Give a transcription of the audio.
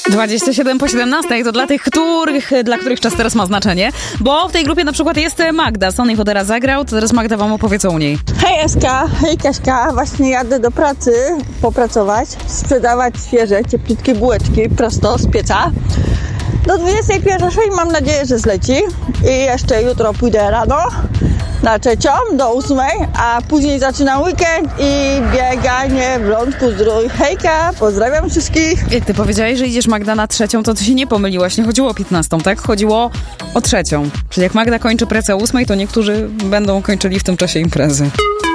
27 po 17 to dla tych, dla których czas teraz ma znaczenie, bo w tej grupie na przykład jest Magda. Sony Fodera zagrał, to teraz Magda wam opowie co u niej. Hej Eska, hej Kaśka, właśnie jadę do pracy popracować, sprzedawać świeże, cieplutkie bułeczki prosto z pieca. Do 21 i mam nadzieję, że zleci. I jeszcze jutro pójdę rano na 3 do 8, a później zaczynam weekend i bieganie w Lądku Zdrój. Hejka, pozdrawiam wszystkich. Jak ty powiedziałeś, że idziesz Magda na 3, to ty się nie pomyliłaś, nie chodziło o 15, tak? Chodziło o 3. Czyli jak Magda kończy pracę o 8, to niektórzy będą kończyli w tym czasie imprezy.